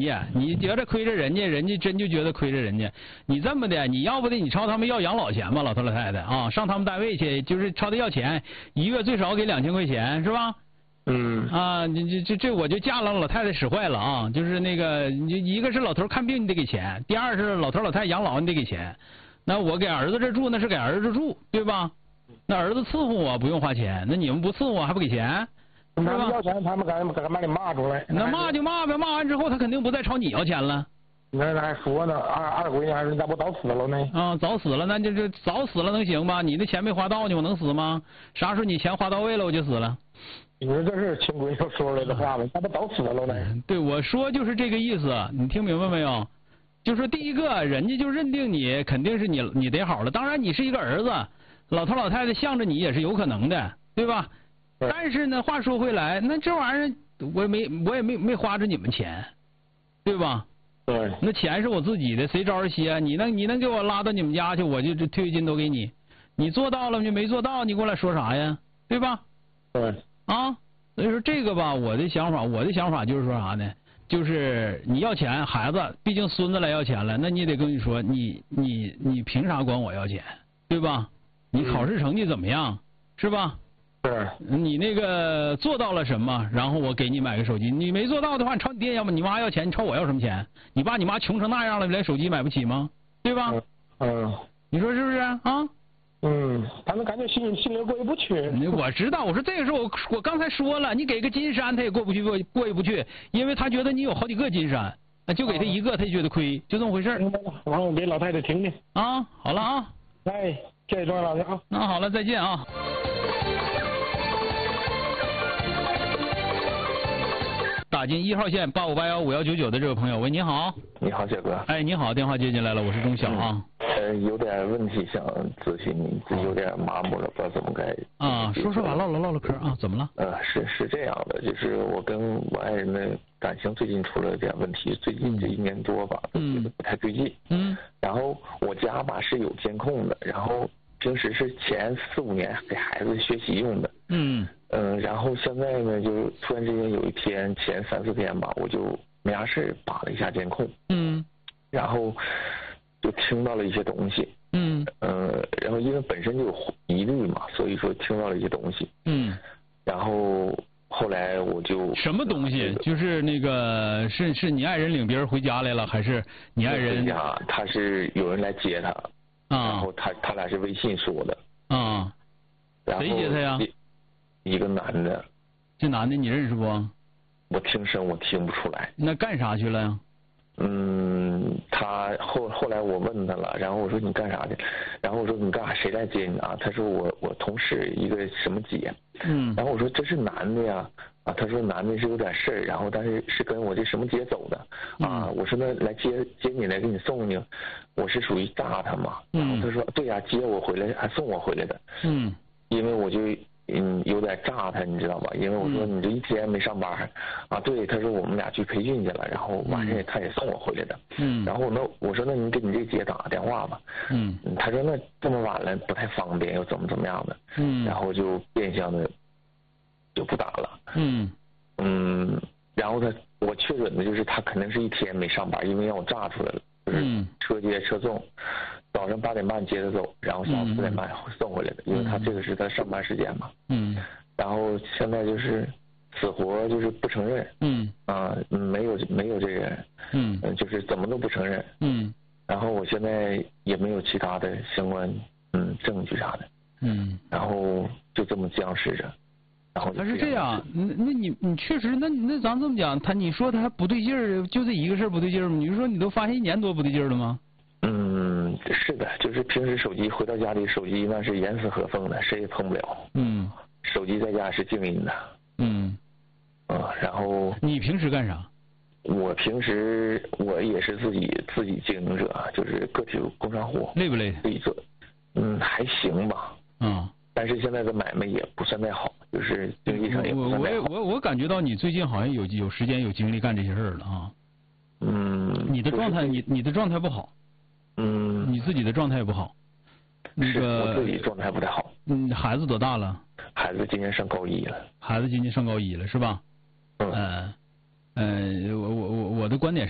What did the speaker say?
家，你觉得亏着人家，人家真就觉得亏着人家。你这么的，你要不得你朝他们要养老钱吧，老头老太太啊，上他们单位去，就是朝他要钱，一月最少给2000块钱，是吧？啊，这我就架了老太太使坏了啊！就是那个，一个是老头看病你得给钱，第二是老头老太太养老你得给钱。那我给儿子这住那是给儿子住，对吧？那儿子伺候我不用花钱，那你们不伺候我还不给钱？是吧？ 要钱他们敢把你骂出来。 那骂就骂呗，骂完之后他肯定不再朝你要钱了。 那还说呢，二闺女还是咋不早死了呢？ 啊，早死了，那就早死了能行吗？你的钱没花到呢，我能死吗？啥时候你钱花到位了我就死了？ 你说这是亲闺女说出来的话吗？咋不早死了呢？ 对，我说就是这个意思，你听明白没有？就说第一个，人家就认定你肯定是你得好了，当然你是一个儿子，老头老太太向着你也是有可能的，对吧？但是呢，话说回来，那这玩意儿我也没花着你们钱，对吧？ 对。 那钱是我自己的，谁招着歇？你能给我拉到你们家去，我就这退休金都给你。你做到了，你没做到，你过来说啥呀？对吧？ 对。 啊，所以说这个吧，我的想法就是说啥呢？就是你要钱，孩子，毕竟孙子来要钱了，那你得跟你说，你凭啥管我要钱，对吧？你考试成绩怎么样，是吧？ 是。 你那个做到了什么，然后我给你买个手机。你没做到的话，你朝你爹要你妈要钱，你朝我要什么钱？你爸你妈穷成那样了，连手机买不起吗？对吧？你说是不是啊？ 他们感觉心里过意不去。 我知道，我说这个时候我刚才说了，你给个金山他也过意不去，因为他觉得你有好几个金山，就给他一个他就觉得亏，就这么回事儿。 完了，我给老太太听听。 啊，好了啊。 哎，谢谢庄老师啊。 那好了，再见啊。打进1号线85815199的这位朋友，喂，你好。 你好，小哥。 哎，你好，电话接进来了，我是钟晓啊。 有点问题想咨询你，有点麻木了，不知道怎么该。 啊，说吧，唠唠嗑啊，怎么了？ 是这样的，就是我跟我爱人的感情最近出了点问题，最近这1年多吧，都觉得不太对劲。然后我家吧是有监控的，然后平时是前4、5年给孩子学习用的。然后现在呢，就突然之间有一天，前3、4天吧，我就没啥事拔了一下监控。然后就听到了一些东西。然后因为本身就有疑虑嘛，所以说听到了一些东西。然后后来我就什么东西？就是那个是你爱人领别人回家来了，还是你爱人？ 他是有人来接他。然后他俩是微信说的。 谁接他呀？ 一个男的。 这男的你认识不？ 我听声我听不出来。 那干啥去了呀？ 他后来我问他了，然后我说你干啥去？然后我说你干啥？谁来接你啊？他说我同事一个什么姐。然后我说这是男的呀。他说男的是有点事儿，然后但是跟我这什么姐走的。我说那来接你来给你送你，我是属于炸他嘛。然后他说对呀，接我回来还送我回来的。因为我就有点炸他，你知道吧？因为我说你这一天没上班。对，他说我们俩去培训去了，然后晚上他也送我回来的。然后我说那你给你这姐打个电话吧。他说那这么晚了不太方便，又怎么样的。然后就变相的就不打了。然后我确诊的就是他肯定是一天没上班，因为让我炸出来了，就是车接车送，早上8点半接他走，然后下午4点半送回来的，因为他这个是他上班时间嘛。然后现在就是死活就是不承认。没有这个。就是怎么都不承认。然后我现在也没有其他的相关证据啥的。然后就这么僵持着。 他是这样，那你确实，那咱这么讲，你说他不对劲儿，就这一个事儿不对劲儿吗？你是说你都发现1年多不对劲儿了吗？ 是的，就是平时手机回到家里，手机那是严丝合缝的，谁也碰不了。手机在家是静音的。然后你平时干啥？ 我平时也是自己经营者，就是个体工商户。 累不累？ 自己做。还行吧。但是现在的买卖也不算太好，就是经济上也不算太好。 我感觉到你最近好像有时间有精力干这些事儿了啊。你的状态你的状态不好。你自己的状态也不好。 我自己状态不太好。 孩子多大了？ 孩子今年上高1了。 孩子今年上高1了是吧？我的观点是。